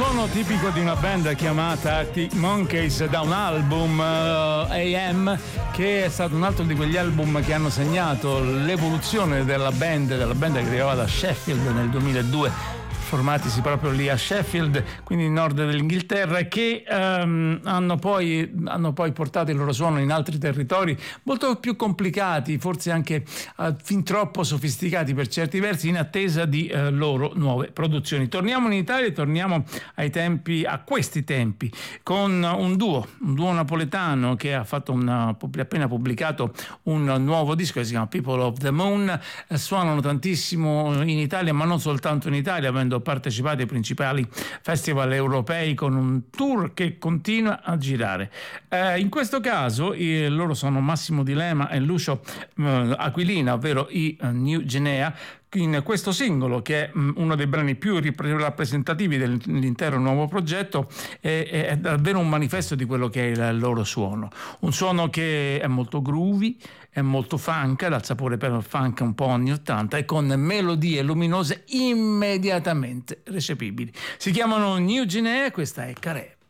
suono tipico di una band chiamata Arctic Monkeys da un album AM, che è stato un altro di quegli album che hanno segnato l'evoluzione della band che arrivava da Sheffield nel 2002, formatisi proprio lì a Sheffield, quindi nel nord dell'Inghilterra, e che hanno poi portato il loro suono in altri territori molto più complicati, forse anche fin troppo sofisticati per certi versi, in attesa di loro nuove produzioni. Torniamo in Italia, torniamo a questi tempi, con un duo napoletano che ha appena pubblicato un nuovo disco che si chiama People of the Moon. Suonano tantissimo in Italia, ma non soltanto in Italia, avendo partecipato ai principali festival europei con un tour che continua a girare. In questo caso loro sono Massimo Di Lema e Lucio Aquilina, ovvero i New Guinea. In questo singolo, che è uno dei brani più rappresentativi dell'intero nuovo progetto, è davvero un manifesto di quello che è il loro suono. Un suono che è molto groovy, è molto funk, dal sapore però funk un po' anni 80, e con melodie luminose immediatamente recepibili. Si chiamano New Guinea, questa è Carè.